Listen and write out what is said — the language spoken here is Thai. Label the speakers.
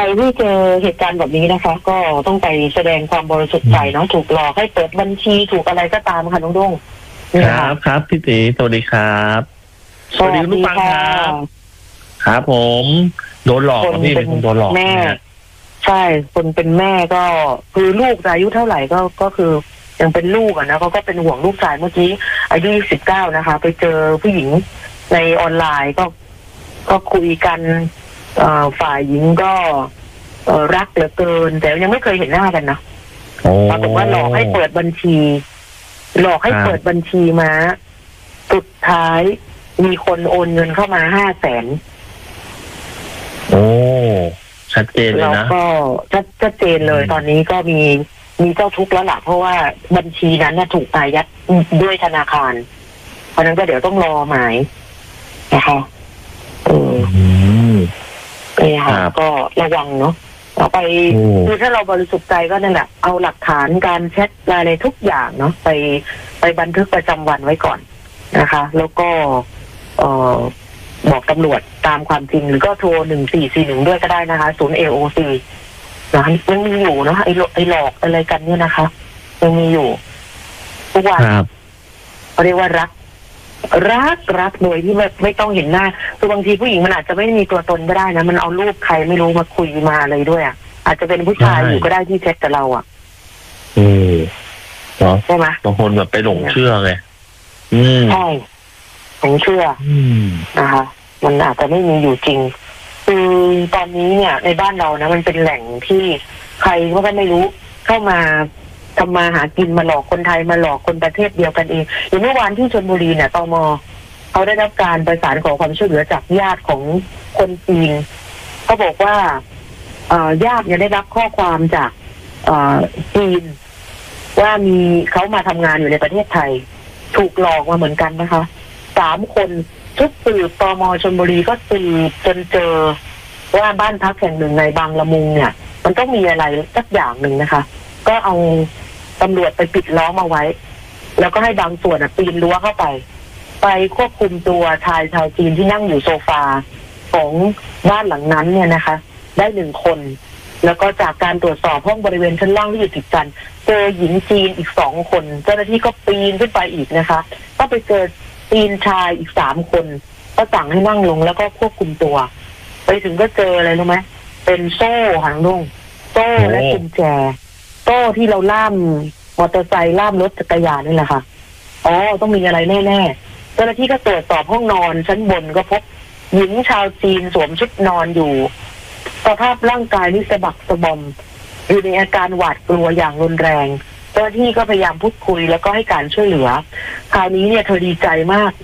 Speaker 1: ที่เจอเหตุการณ์แบบนี้นะคะก็ต้องไปแสดงความบริสุทธิ์ใจเนาะถูกหลอกให้เปิดบัญชีถูกอะไรก็ตามค่ะน้องด้ง
Speaker 2: ครับครับพี่ตีสวัสดีครับสวัสดีลูกปังครับครับผมโดนหลอกพี่เป็นคนโดนหลอก
Speaker 1: แม่ใช่คนเป็นแม่ก็คือลูกอายุเท่าไหร่ก็คือยังเป็นลูกอ่ะนะเขาก็เป็นห่วงลูกชายเมื่อกี้อายุ19นะคะไปเจอผู้หญิงในออนไลน์ก็คุยกันฝ่ายหญิงก็รักเหลือเกินแต่ยังไม่เคยเห็นหน้ากันนะปรากฏว่าหลอกให้เปิดบัญชีมาสุดท้ายมีคนโอนเงินเข้ามา500,000โอ้
Speaker 2: ชัดเจนเลยนะ
Speaker 1: แล้วก็ชัดเจนเลยตอนนี้ก็มีเจ้าทุกข์แล้วล่ะเพราะว่าบัญชีนั้นน่ะถูกอายัดด้วยธนาคารเพราะนั้นก็เดี๋ยวต้องรอหมายนะคะนี่ค่ะก็ระวังเนาะต่อไปคือถ้าเราบริสุทธิ์ใจก็นั่นแหละเอาหลักฐานการแชทอะไรทุกอย่างเนาะไปบันทึกประจำวันไว้ก่อนนะคะแล้วก็บอกตำรวจตามความจริงหรือก็โทร1441ด้วยก็ได้นะคะศูนย์ AOC นะยังมีอยู่เนาะไอ้หลอกอะไรกันเนี่ยนะคะยังมีอยู่ทุกวันเขาเรียกว่ารักโดยที่ไม่ต้องเห็นหน้าคือบางทีผู้หญิงมันอาจจะไม่มีตัวตนก็ได้นะมันเอารูปใครไม่รู้มาคุยมาเลยด้วยอ่ะอาจจะเป็นผู้ชายอยู่ก็ได้ที่แชทกับเราอ่ะ
Speaker 2: เนาะ
Speaker 1: ใช่ไหม
Speaker 2: บางคนแบบไปหลงเชื่อไง
Speaker 1: ใช่หลงเชื่อนะคะมันอาจจะไม่มีอยู่จริงคือตอนนี้เนี่ยในบ้านเรานะมันเป็นแหล่งที่ใครก็ไม่รู้เข้ามาทำมาหากินมาหลอกคนไทยมาหลอกคนประเทศเดียวกันเองอย่างเมื่อวานที่ชลบุรีเนี่ยตม.เขาได้รับการประสานขอความช่วยเหลือจากญาติของคนจีนเขาบอกว่าญาติเนี่ยได้รับข้อความจากจีนว่ามีเขามาทำงานอยู่ในประเทศไทยถูกหลอกมาเหมือนกันนะคะ3 คนชุดสืบตม.ชลบุรีก็สืบจนเจอว่าบ้านพักแห่งหนึ่งในบางละมุงเนี่ยมันต้องมีอะไรสักอย่างหนึ่งนะคะก็เอาตำรวจไปปิดล้อมเอาไว้แล้วก็ให้บางส่วนปีนรั้วเข้าไปควบคุมตัวชายชาวจีนที่นั่งอยู่โซฟาของบ้านหลังนั้นเนี่ยนะคะได้1 คนแล้วก็จากการตรวจสอบห้องบริเวณชั้นล่างที่อยู่ติดกันเจอหญิงจีนอีก2 คนเจ้าหน้าที่ก็ปีนขึ้นไปอีกนะคะก็ไปเจอจีนชายอีก3 คนก็สั่งให้นั่งลงแล้วก็ควบคุมตัวไปถึงก็เจออะไรรู้ไหมเป็นโซ่หางนุ่งโซ่และกุญแจโซ่ที่เราล่ามมอเตอร์ไซค์ล่ามรถจักรยานนี่แหละค่ะต้องมีอะไรแน่ๆเจ้าหน้าที่ก็ตรวจสอบห้องนอนชั้นบนก็พบหญิงชาวจีนสวมชุดนอนอยู่สภาพร่างกายนี่สะบักสะบอมอยู่ในอาการหวาดกลัวอย่างรุนแรงเจ้าหน้าที่ก็พยายามพูดคุยแล้วก็ให้การช่วยเหลือคราวนี้เนี่ยเธอดีใจมาก